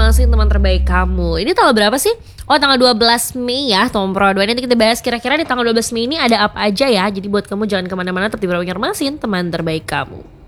Masin teman terbaik kamu. Ini tanggal berapa sih? Oh, tanggal 12 Mei ya, Tom Pro 2. Nanti kita bahas kira-kira di tanggal 12 Mei ini ada apa aja ya. Jadi buat kamu jangan kemana-mana, tetap di Masin teman terbaik kamu.